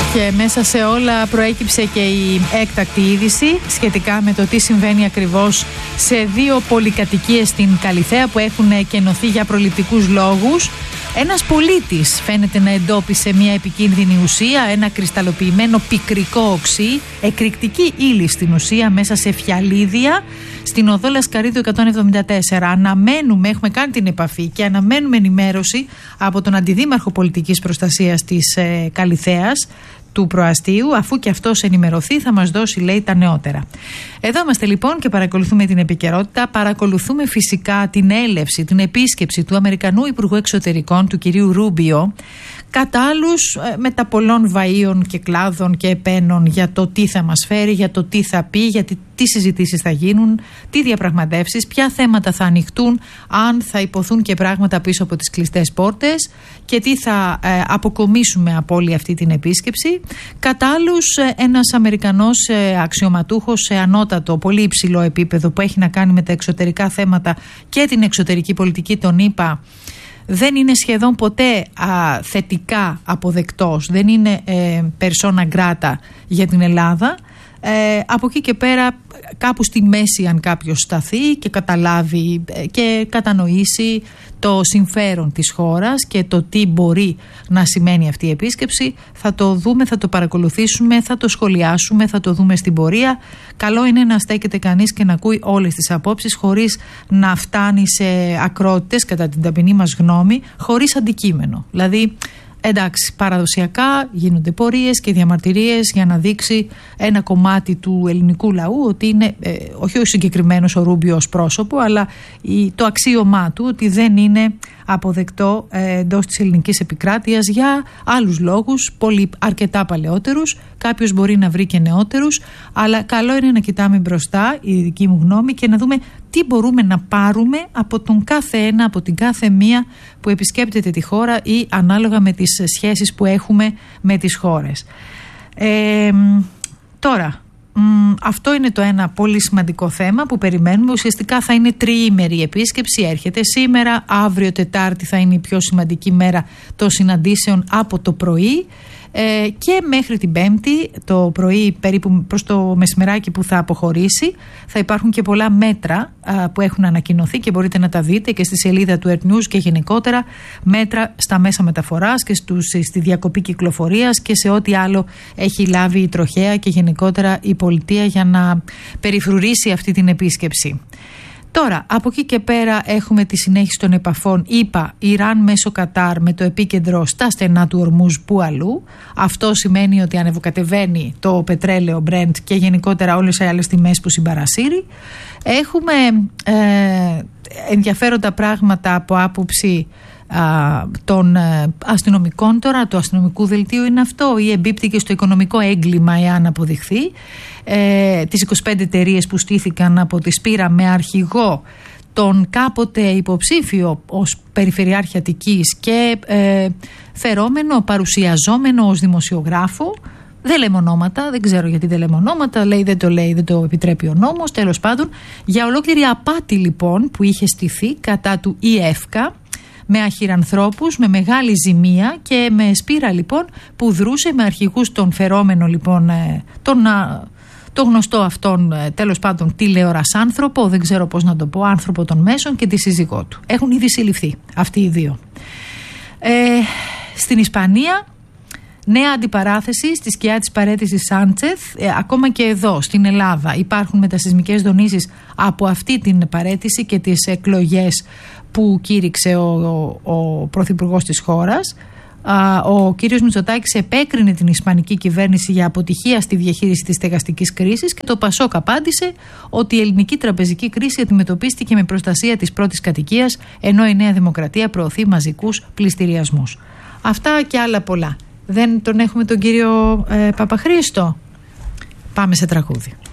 Και μέσα σε όλα προέκυψε και η έκτακτη είδηση σχετικά με το τι συμβαίνει ακριβώς σε δύο πολυκατοικίες στην Καλιθέα που έχουν κενωθεί για προληπτικούς λόγους. Ένας πολίτης φαίνεται να εντόπισε μια επικίνδυνη ουσία, ένα κρυσταλλοποιημένο πικρικό οξύ, εκρηκτική ύλη στην ουσία μέσα σε φιαλίδια στην οδό Λασκαρίδου 174. Αναμένουμε, έχουμε κάνει την επαφή και αναμένουμε ενημέρωση από τον Αντιδήμαρχο Πολιτικής Προστασίας της Καλιθέας, του προαστίου, αφού και αυτός ενημερωθεί θα μας δώσει, λέει, τα νεότερα. Εδώ είμαστε λοιπόν και παρακολουθούμε την επικαιρότητα, παρακολουθούμε φυσικά την έλευση, την επίσκεψη του Αμερικανού Υπουργού Εξωτερικών, του κυρίου Ρούμπιο, κατά άλλους μετα πολλών βαΐων και κλάδων και επένων για το τι θα μας φέρει, για το τι θα πει, για τι συζητήσεις θα γίνουν, τι διαπραγματεύσεις, ποια θέματα θα ανοιχτούν, αν θα υποθούν και πράγματα πίσω από τις κλειστές πόρτες και τι θα αποκομίσουμε από όλη αυτή την επίσκεψη. Κατά άλλους, ένας Αμερικανός αξιωματούχος σε ανώτατο, πολύ υψηλό επίπεδο που έχει να κάνει με τα εξωτερικά θέματα και την εξωτερική πολιτική των ΗΠΑ, δεν είναι σχεδόν ποτέ θετικά αποδεκτός, δεν είναι persona grata για την Ελλάδα. Από εκεί και πέρα κάπου στη μέση, αν κάποιος σταθεί και καταλάβει και κατανοήσει το συμφέρον της χώρας και το τι μπορεί να σημαίνει αυτή η επίσκεψη, θα το δούμε, θα το παρακολουθήσουμε, θα το σχολιάσουμε, θα το δούμε στην πορεία. Καλό είναι να στέκεται κανείς και να ακούει όλες τις απόψεις χωρίς να φτάνει σε ακρότητες, κατά την ταπεινή μας γνώμη, χωρίς αντικείμενο. Δηλαδή, εντάξει, παραδοσιακά γίνονται πορείες και διαμαρτυρίες για να δείξει ένα κομμάτι του ελληνικού λαού ότι είναι όχι ο συγκεκριμένος ο Ρούμπιο ως πρόσωπο, αλλά το αξίωμά του ότι δεν είναι αποδεκτό εντός της ελληνικής επικράτειας για άλλους λόγους, αρκετά παλαιότερους. Κάποιος μπορεί να βρει και νεότερους, αλλά καλό είναι να κοιτάμε μπροστά, η δική μου γνώμη, και να δούμε τι μπορούμε να πάρουμε από τον κάθε ένα, από την κάθε μία που επισκέπτεται τη χώρα ή ανάλογα με τις σχέσεις που έχουμε με τις χώρες. Τώρα, αυτό είναι το ένα πολύ σημαντικό θέμα που περιμένουμε. Ουσιαστικά θα είναι τριήμερη επίσκεψη, έρχεται σήμερα, αύριο Τετάρτη θα είναι η πιο σημαντική μέρα των συναντήσεων από το πρωί και μέχρι την Πέμπτη το πρωί, περίπου προς το μεσημεράκι που θα αποχωρήσει. Θα υπάρχουν και πολλά μέτρα που έχουν ανακοινωθεί και μπορείτε να τα δείτε και στη σελίδα του Earth News και γενικότερα μέτρα στα μέσα μεταφοράς και στη διακοπή κυκλοφορίας και σε ό,τι άλλο έχει λάβει η τροχέα και γενικότερα η πολιτεία για να περιφρουρήσει αυτή την επίσκεψη. Τώρα, από εκεί και πέρα έχουμε τη συνέχιση των επαφών ΗΠΑ, Ιράν μέσω Κατάρ με το επίκεντρο στα στενά του Ορμούζ που αλλού. Αυτό σημαίνει ότι ανεβοκατεβαίνει το πετρέλαιο Brent και γενικότερα όλες οι άλλες τιμές που συμπαρασύρει. Έχουμε ενδιαφέροντα πράγματα από άποψη των αστυνομικών. Τώρα του αστυνομικού δελτίου είναι αυτό ή εμπίπτει και στο οικονομικό έγκλημα εάν αποδειχθεί, τις 25 εταιρείες που στήθηκαν από τη Σπύρα με αρχηγό τον κάποτε υποψήφιο ως Περιφερειάρχη Αττικής και φερόμενο, παρουσιαζόμενο ως δημοσιογράφο. Δεν λέμε ονόματα, δεν ξέρω γιατί δεν λέμε ονόματα, δεν το επιτρέπει ο νόμος, τέλος πάντων. Για ολόκληρη απάτη λοιπόν που είχε στηθεί κατά του ΙΕΦΚΑ, με αχυρανθρώπους, με μεγάλη ζημία και με Σπύρα λοιπόν που δρούσε με αρχηγούς τον φερόμενο λοιπόν, το γνωστό αυτόν τέλος πάντων τηλεορασάνθρωπο, δεν ξέρω πώς να το πω, άνθρωπο των μέσων και τη σύζυγό του. Έχουν ήδη συλληφθεί αυτοί οι δύο. Στην Ισπανία νέα αντιπαράθεση στη σκιά της παραίτησης Σάντσεθ. Ακόμα και εδώ στην Ελλάδα υπάρχουν μετασεισμικές δονήσεις από αυτή την παραίτηση και τις εκλογές που κήρυξε ο πρωθυπουργός της χώρας. Ο κύριος Μητσοτάκης επέκρινε την ισπανική κυβέρνηση για αποτυχία στη διαχείριση της στεγαστικής κρίσης και το Πασόκ απάντησε ότι η ελληνική τραπεζική κρίση αντιμετωπίστηκε με προστασία της πρώτης κατοικίας, ενώ η Νέα Δημοκρατία προωθεί μαζικούς πληστηριασμούς. Αυτά και άλλα πολλά. Δεν τον έχουμε τον κύριο Παπαχρήστο. Πάμε σε τραγούδι.